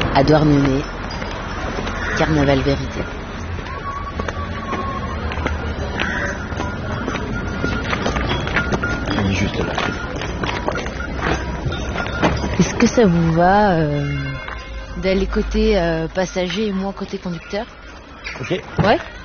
à Douarnenez, Carnaval Vérité. On est juste là. Est-ce que ça vous va d'aller côté passager et moi côté conducteur? Ok. Ouais.